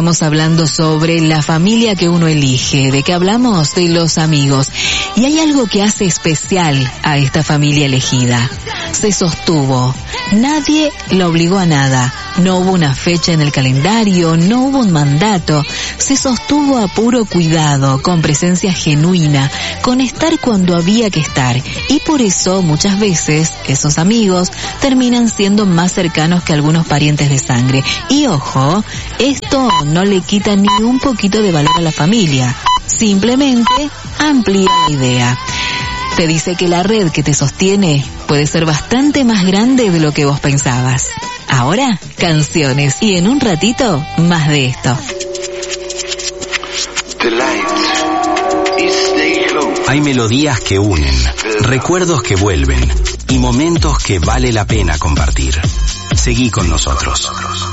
estamos hablando sobre la familia que uno elige. ¿De qué hablamos? De los amigos. Y hay algo que hace especial a esta familia elegida. Se sostuvo. Nadie lo obligó a nada. No hubo una fecha en el calendario, no hubo un mandato. Se sostuvo a puro cuidado, con presencia genuina, con estar cuando había que estar. Y por eso, muchas veces, esos amigos terminan siendo más cercanos que algunos parientes de sangre. Y ojo, esto no le quita ni un poquito de valor a la familia. Simplemente amplía la idea. Te dice que la red que te sostiene puede ser bastante más grande de lo que vos pensabas. Ahora, canciones. Y en un ratito, más de esto. Hay melodías que unen, recuerdos que vuelven y momentos que vale la pena compartir. Seguí con nosotros.